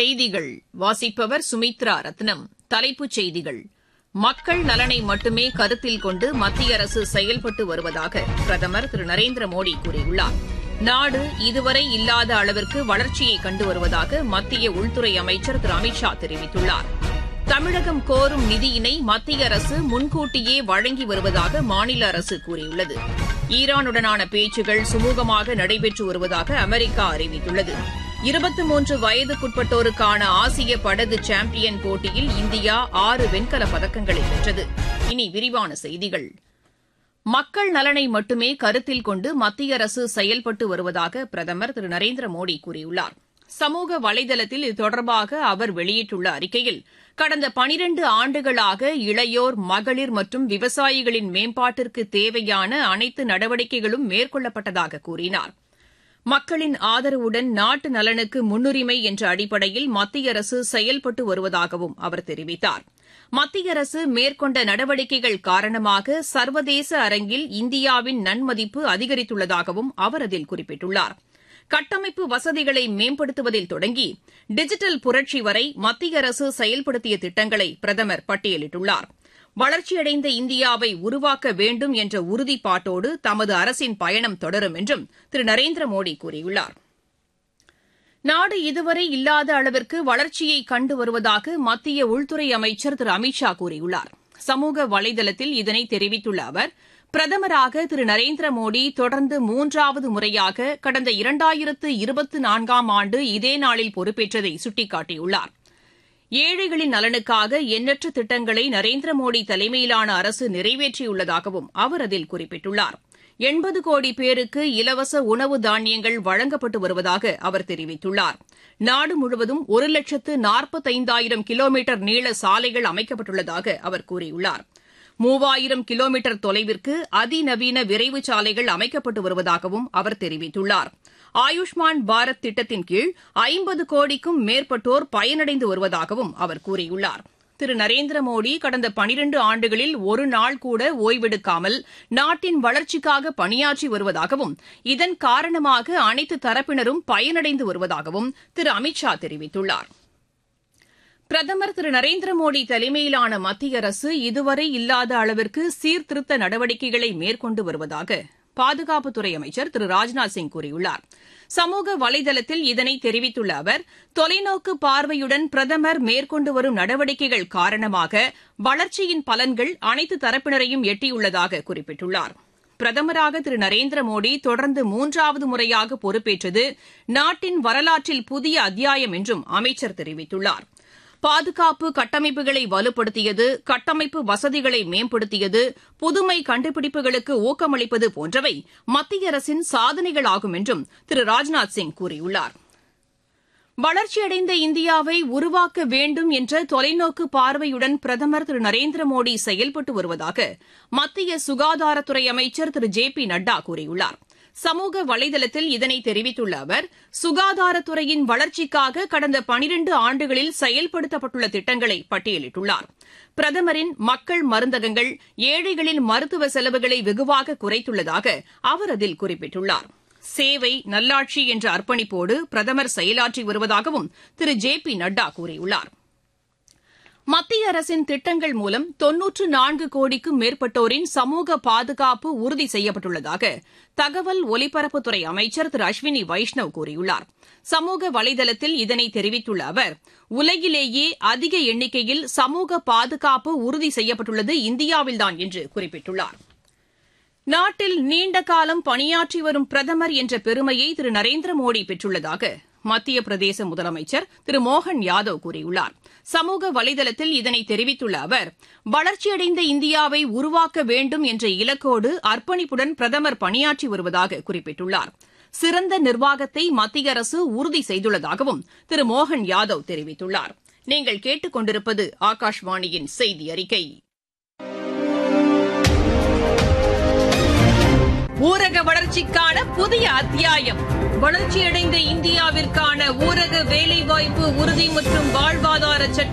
செய்திகள் வாசிப்பவர் சுமித்ரா ரத்னம். தலைப்புச் செய்திகள்: மக்கள் நலனை மட்டுமே கருத்தில் கொண்டு மத்திய அரசு செயல்பட்டு வருவதாக பிரதமர் திரு நரேந்திர மோடி கூறியுள்ளார். நாடு இதுவரை இல்லாத அளவிற்கு வளர்ச்சியை கண்டு வருவதாக மத்திய உள்துறை அமைச்சர் திரு அமித் ஷா தெரிவித்துள்ளார். தமிழகம் கோரும் நிதியினை மத்திய அரசு முன்கூட்டியே வழங்கி வருவதாக மாநில அரசு கூறியுள்ளது. ஈரானுடனான பேச்சுகள் சுமூகமாக நடைபெற்று வருவதாக அமெரிக்கா அறிவித்துள்ளது. 23 வயதுக்குட்பட்டோருக்கான ஆசிய படகு சாம்பியன் போட்டியில் இந்தியா 6 வெண்கலப் பதக்கங்களை வென்றது. இனி விரிவான செய்திகள். மக்கள் நலனை மட்டுமே கருத்தில் கொண்டு மத்திய அரசு செயல்பட்டு வருவதாக பிரதமர் திரு நரேந்திர மோடி கூறியுள்ளார். சமூக வலைதளத்தில் இது தொடர்பாக அவர் வெளியிட்டுள்ள அறிக்கையில், கடந்த 12 ஆண்டுகளாக இளையோர், மகளிர் மற்றும் விவசாயிகளின் மேம்பாட்டிற்கு தேவையான அனைத்து நடவடிக்கைகளும் மேற்கொள்ளப்பட்டதாக கூறினார். மக்களின் ஆதரவுடன் நாட்டு நலனுக்கு முன்னுரிமை என்ற அடிப்படையில் மத்திய அரசு செயல்பட்டு வருவதாகவும் அவர் தெரிவித்தார். மத்திய அரசு மேற்கொண்ட நடவடிக்கைகள் காரணமாக சர்வதேச அரங்கில் இந்தியாவின் நன்மதிப்பு அதிகரித்துள்ளதாகவும் அவர் அதில் குறிப்பிட்டுள்ளார். கட்டமைப்பு வசதிகளை மேம்படுத்துவதில் தொடங்கி டிஜிட்டல் புரட்சி வரை மத்திய அரசு செயல்படுத்திய திட்டங்களை பிரதமர் பட்டியலிட்டுள்ளார். வளர்ச்சியடைந்த இந்தியாவை உருவாக்க வேண்டும் என்ற உறுதிப்பாட்டோடு தமது அரசின் பயணம் தொடரும் என்றும் திரு நரேந்திர மோடி கூறியுள்ளார். நாடு இதுவரை இல்லாத அளவிற்கு வளர்ச்சியை கண்டு வருவதாக மத்திய உள்துறை அமைச்சர் திரு அமித் ஷா கூறியுள்ளார். சமூக வலைதளத்தில் இதனை தெரிவித்துள்ள அவர், பிரதமராக திரு நரேந்திர மோடி தொடர்ந்து 3வது முறையாக கடந்த 2024ஆம் ஆண்டு இதே நாளில் பொறுப்பேற்றதை சுட்டிக்காட்டியுள்ளார். ஏழைகளின் நலனுக்காக எண்ணற்ற திட்டங்களை நரேந்திர மோடி தலைமையிலான அரசு நிறைவேற்றியுள்ளதாகவும் அவர் அதில் குறிப்பிட்டுள்ளார். 80 கோடி பேருக்கு இலவச உணவு தானியங்கள் வழங்கப்பட்டு வருவதாக அவர் தெரிவித்துள்ளார். நாடு முழுவதும் 1,45,000 கிலோமீட்டர் நீள சாலைகள் அமைக்கப்பட்டுள்ளதாக அவர் கூறியுள்ளார். 3000 கிலோமீட்டர் தொலைவிற்கு அதிநவீன விரைவு சாலைகள் அமைக்கப்பட்டு வருவதாகவும் அவர் தெரிவித்துள்ளார். ஆயுஷ்மான் பாரத் திட்டத்தின் கீழ் 50 கோடிக்கும் மேற்பட்டோர் பயனடைந்து வருவதாகவும் அவர் கூறியுள்ளார். திரு நரேந்திர மோடி கடந்த 12 ஆண்டுகளில் ஒரு நாள் கூட ஓய்வெடுக்காமல் நாட்டின் வளர்ச்சிக்காக பணியாற்றி வருவதாகவும், இதன் காரணமாக அனைத்து தரப்பினரும் பயனடைந்து வருவதாகவும் திரு அமித் ஷா தெரிவித்துள்ளார். பிரதமர் திரு நரேந்திர மோடி தலைமையிலான மத்திய அரசு இதுவரை இல்லாத அளவிற்கு சீர்திருத்த நடவடிக்கைகளை மேற்கொண்டு வருவதாக பாதுகாப்புத்துறை அமைச்சர் திரு ராஜ்நாத் சிங் கூறியுள்ளார். சமூக வலைதளத்தில் இதனை தெரிவித்துள்ள அவர், தொலைநோக்கு பார்வையுடன் பிரதமர் மேற்கொண்டு வரும் நடவடிக்கைகள் காரணமாக வளர்ச்சியின் பலன்கள் அனைத்து தரப்பினரையும் எட்டியுள்ளதாக குறிப்பிட்டுள்ளார். பிரதமராக திரு நரேந்திர மோடி தொடர்ந்து 3வது முறையாக பொறுப்பேற்றது நாட்டின் வரலாற்றில் புதிய அத்தியாயம் என்றும் அமைச்சர் தெரிவித்துள்ளார். பாதுகாப்பு கட்டமைப்புகளை வலுப்படுத்தியது, கட்டமைப்பு வசதிகளை மேம்படுத்தியது, புதுமை கண்டுபிடிப்புகளுக்கு ஊக்கமளிப்பது போன்றவை மத்திய அரசின் சாதனைகளாகும் என்றும் திரு ராஜ்நாத் சிங் கூறியுள்ளார். வளர்ச்சியடைந்த இந்தியாவை உருவாக்க வேண்டும் என்ற தொலைநோக்கு பார்வையுடன் பிரதமர் திரு நரேந்திர மோடி செயல்பட்டு வருவதாக மத்திய சுகாதாரத்துறை அமைச்சர் திரு ஜே.பி. நட்டா கூறியுள்ளார். சமூக வலைதளத்தில் இதனை தெரிவித்துள்ள அவர், சுகாதாரத்துறையின் வளர்ச்சிக்காக கடந்த 12 ஆண்டுகளில் செயல்படுத்தப்பட்டுள்ள திட்டங்களை பட்டியலிட்டுள்ளார். பிரதமரின் மக்கள் மருந்தகங்கள் ஏழைகளின் மருத்துவ செலவுகளை வெகுவாக குறைத்துள்ளதாக அவர் அதில் குறிப்பிட்டுள்ளார். சேவை, நல்லாட்சி என்ற அர்ப்பணிப்போடு பிரதமர் செயலாற்றி வருவதாகவும் திரு ஜே.பி. நட்டா கூறியுள்ளார். மத்திய அரசின் திட்டங்கள் மூலம் 94 கோடிக்கும் மேற்பட்டோரின் சமூக பாதுகாப்பு உறுதி செய்யப்பட்டுள்ளதாக தகவல் ஒலிபரப்புத்துறை அமைச்சர் திரு அஸ்வினி வைஷ்ணவ் கூறியுள்ளார். சமூக வலைதளத்தில் இதனை தெரிவித்துள்ள அவர், உலகிலேயே அதிக எண்ணிக்கையில் சமூக பாதுகாப்பு உறுதி செய்யப்பட்டுள்ளது இந்தியாவில்தான் என்று குறிப்பிட்டுள்ளார். நாட்டில் நீண்ட காலம் பணியாற்றி வரும் பிரதமர் என்ற பெருமையை திரு நரேந்திர மோடி பெற்றுள்ளதாக மத்திய பிரதேச முதலமைச்சர் திரு மோகன் யாதவ் கூறியுள்ளார். சமூக வலைதளத்தில் இதனை தெரிவித்துள்ள அவர், வளர்ச்சியடைந்த இந்தியாவை உருவாக்க வேண்டும் என்ற இலக்கோடு அர்ப்பணிப்புடன் பிரதமர் பணியாற்றி வருவதாக குறிப்பிட்டுள்ளார். சிறந்த நிர்வாகத்தை மத்திய அரசு உறுதி செய்துள்ளதாகவும் திரு மோகன் யாதவ் தெரிவித்துள்ளார். நீங்கள் கேட்டுக் கொண்டிருப்பது ஆகாஷ்வாணியின் செய்தி அறிக்கை. ஊரக வளர்ச்சிக்கான புதிய அத்தியாயம். வளர்ச்சியடைந்த இந்தியாவிற்கான ஊரக வேலைவாய்ப்பு உறுதி மற்றும் வாழ்வாதார சட்டம்